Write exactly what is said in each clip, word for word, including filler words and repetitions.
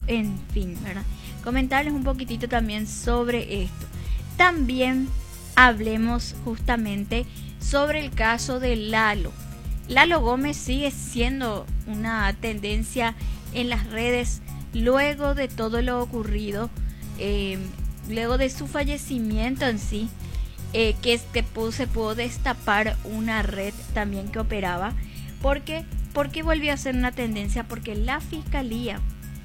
en fin, ¿verdad? Comentarles un poquitito también sobre esto. También hablemos justamente sobre el caso de Lalo. Lalo Gómez sigue siendo una tendencia en las redes luego de todo lo ocurrido, eh, luego de su fallecimiento en sí, eh, que este pudo, se pudo destapar una red también que operaba. ¿Por qué? Porque volvió a ser una tendencia, porque la Fiscalía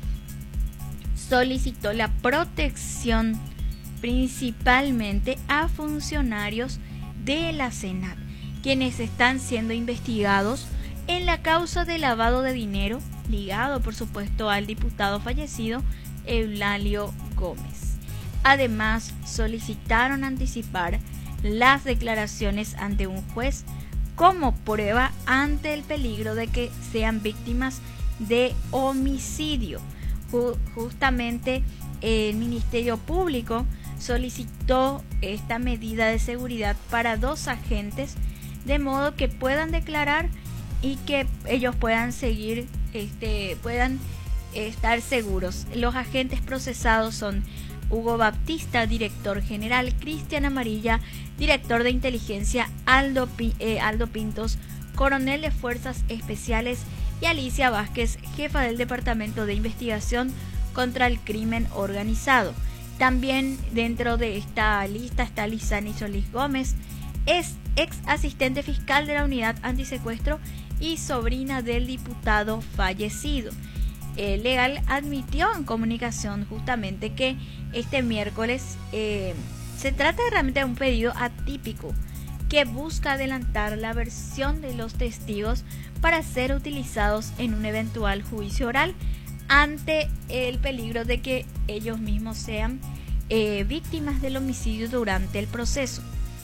solicitó la protección principalmente a funcionarios de la Senat, quienes están siendo investigados en la causa de lavado de dinero, ligado por supuesto al diputado fallecido Eulalio Gómez. Además, solicitaron anticipar las declaraciones ante un juez como prueba ante el peligro de que sean víctimas de homicidio. Justamente el Ministerio Público solicitó esta medida de seguridad para dos agentes, de modo que puedan declarar y que ellos puedan seguir, este, puedan estar seguros. Los agentes procesados son Hugo Baptista, director general; Cristian Amarilla, director de inteligencia; Aldo, eh, Aldo Pintos, coronel de Fuerzas Especiales; y Alicia Vázquez, jefa del Departamento de Investigación contra el Crimen Organizado. También dentro de esta lista está Lisani Solís Gómez, es ex asistente fiscal de la Unidad Antisecuestro y sobrina del diputado fallecido. Eh, Legal admitió en comunicación justamente que este miércoles eh, se trata realmente de un pedido atípico que busca adelantar la versión de los testigos para ser utilizados en un eventual juicio oral, ante el peligro de que ellos mismos sean eh, víctimas del homicidio durante el proceso.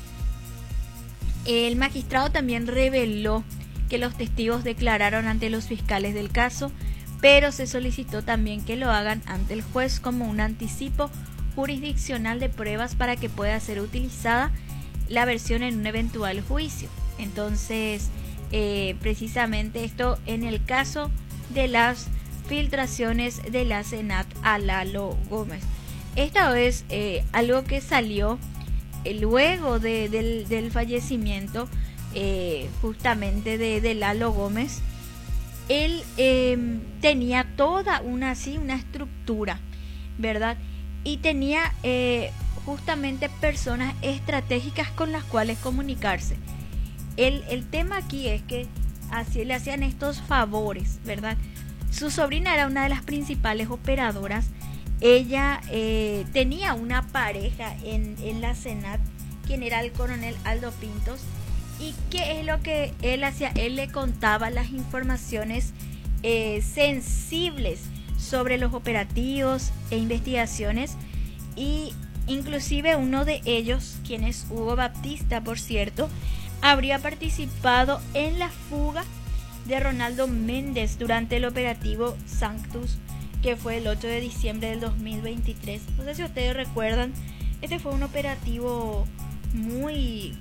El magistrado también reveló que los testigos declararon ante los fiscales del caso, pero se solicitó también que lo hagan ante el juez como un anticipo jurisdiccional de pruebas para que pueda ser utilizada la versión en un eventual juicio. Entonces, eh, precisamente esto en el caso de las filtraciones de la Senat a Lalo Gómez. Esta es eh, algo que salió eh, luego de, del, del fallecimiento eh, justamente de, de Lalo Gómez. Él eh, tenía toda una, así, una estructura, ¿verdad? Y tenía eh, justamente personas estratégicas con las cuales comunicarse. El, el tema aquí es que así le hacían estos favores, ¿verdad? Su sobrina era una de las principales operadoras. Ella eh, tenía una pareja en, en la Senat, quien era el coronel Aldo Pintos. ¿Y qué es lo que él hacía? Él le contaba las informaciones eh, sensibles sobre los operativos e investigaciones, y inclusive uno de ellos, quien es Hugo Baptista, por cierto, habría participado en la fuga de Ronaldo Méndez durante el operativo Sanctus, que fue el ocho de diciembre del dos mil veintitrés. No sé si ustedes recuerdan, este fue un operativo muy,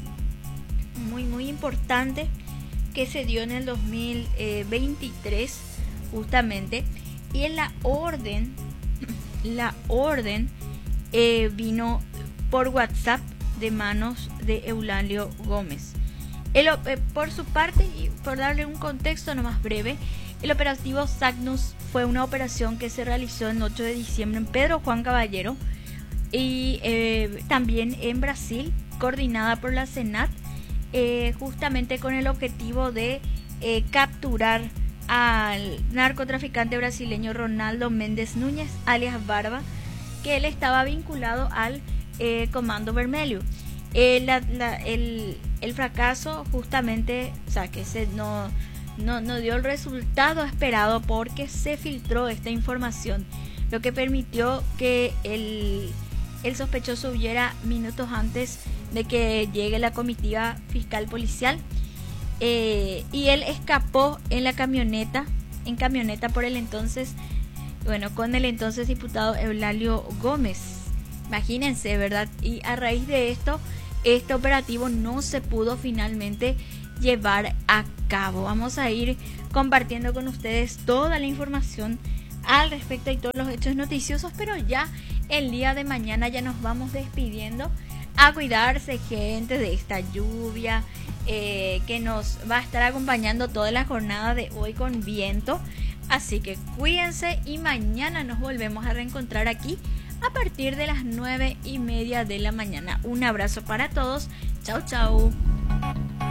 muy, muy importante que se dio en el dos mil veintitrés justamente, y en la orden, la orden eh, vino por WhatsApp de manos de Eulalio Gómez. El, eh, por su parte, y por darle un contexto nomás breve, el operativo Sanctus fue una operación que se realizó el ocho de diciembre en Pedro Juan Caballero y eh, también en Brasil, coordinada por la Senat, eh, justamente con el objetivo de eh, capturar al narcotraficante brasileño Ronaldo Méndez Núñez, alias Barba, que él estaba vinculado al eh, Comando Vermelho. Eh, la, la, el, el fracaso justamente, o sea, que se no, no, no dio el resultado esperado porque se filtró esta información, lo que permitió que el, el sospechoso huyera minutos antes de que llegue la comitiva fiscal policial, eh, y él escapó en la camioneta, en camioneta por el entonces, bueno, con el entonces diputado Eulalio Gómez. Imagínense, ¿verdad? Y a raíz de esto, este operativo no se pudo finalmente llevar a cabo. Vamos a ir compartiendo con ustedes toda la información al respecto y todos los hechos noticiosos, pero ya el día de mañana ya nos vamos despidiendo. A cuidarse, gente, de esta lluvia eh, que nos va a estar acompañando toda la jornada de hoy con viento. Así que cuídense y mañana nos volvemos a reencontrar aquí a partir de las nueve y media de la mañana. Un abrazo para todos. Chau, chau.